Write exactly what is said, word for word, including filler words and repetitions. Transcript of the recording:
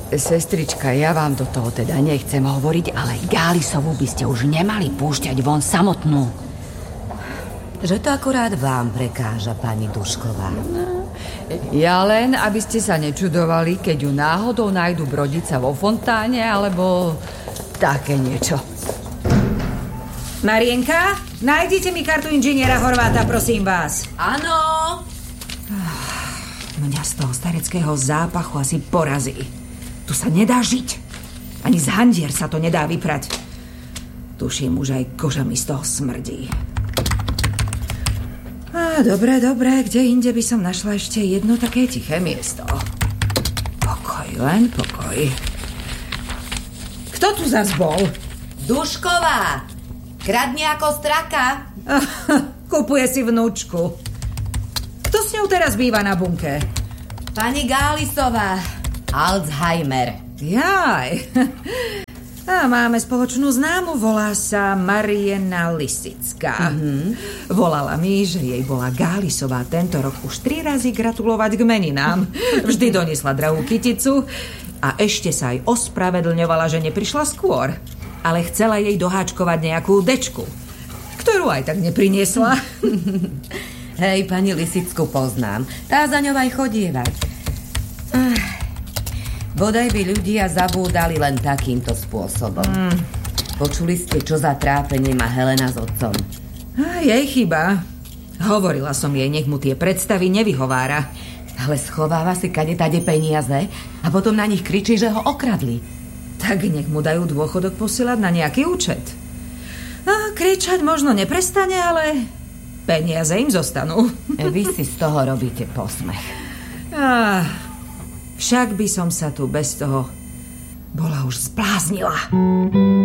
Sestrička, ja vám do toho teda nechcem hovoriť, ale Gálisovu by ste už nemali púšťať von samotnú. Že to akurát vám prekáža, pani Dušková. Ja len, aby ste sa nečudovali, keď ju náhodou nájdu brodiť sa vo fontáne, alebo také niečo. Marienka, nájdite mi kartu inžiniera Horváta, prosím vás. Áno. Mňa z toho stareckého zápachu asi porazí. Tu sa nedá žiť. Ani z handier sa to nedá vyprať. Tuším, už aj koža mi z toho smrdí. Á, dobre, dobre, kde inde by som našla ešte jedno také tiché miesto? Pokoj, len pokoj. Kto tu zas bol? Dušková. Kradne ako straka. Kupuje si vnúčku. Kto s ňou teraz býva na bunke? Pani Gálisová. Alzheimer. Jaj. A máme spoločnú známu, volá sa Mariena Lisická. Mm-hmm. Volala mi, že jej bola Gálisová tento rok už tri razy gratulovať k meninám. Vždy doniesla drahú kyticu a ešte sa aj ospravedlňovala, že neprišla skôr. Ale chcela jej doháčkovať nejakú dečku, ktorú aj tak nepriniesla. Hej, pani Lisicku poznám. Tá za ňou aj chodievať. Bodaj by ľudia zabúdali len takýmto spôsobom. Mm. Počuli ste, čo za trápenie má Helena s otcom? A jej chyba. Hovorila som jej, nech mu tie predstavy nevyhovára. Ale schováva si kadetade peniaze a potom na nich kričí, že ho okradli. Tak nech mu dajú dôchodok posielať na nejaký účet. A kričať možno neprestane, ale peniaze im zostanú. Vy si z toho robíte posmech. Ah, však by som sa tu bez toho bola už zbláznila.